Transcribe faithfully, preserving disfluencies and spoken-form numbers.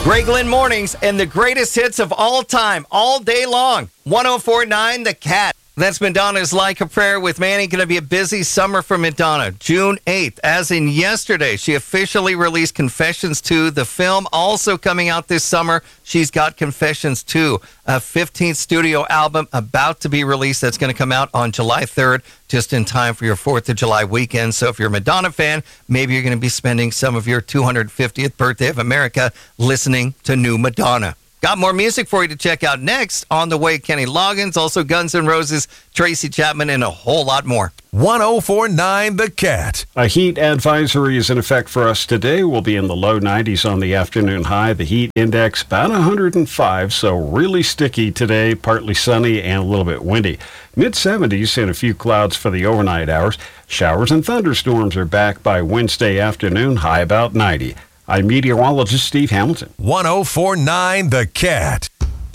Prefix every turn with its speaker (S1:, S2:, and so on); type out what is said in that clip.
S1: Greg Lynn Mornings and the greatest hits of all time, all day long. one oh four point nine The Cat. That's Madonna's Like a Prayer with Manny. Going to be a busy summer for Madonna. June eighth, as in yesterday, she officially released Confessions two, the film. Also coming out this summer, she's got Confessions two, a fifteenth studio album about to be released. That's going to come out on July third, just in time for your fourth of July weekend. So if you're a Madonna fan, maybe you're going to be spending some of your two hundred fiftieth birthday of America listening to new Madonna. Got more music for you to check out next. On the way, Kenny Loggins, also Guns N' Roses, Tracy Chapman, and a whole lot more.
S2: one oh four point nine The Cat.
S3: A heat advisory is in effect for us today. We'll be in the low nineties on the afternoon high. The heat index about one hundred five, so really sticky today, partly sunny and a little bit windy. mid seventies and a few clouds for the overnight hours. Showers and thunderstorms are back by Wednesday afternoon, high about ninety. I'm meteorologist Steve Hamilton.
S2: one oh four point nine The Cat.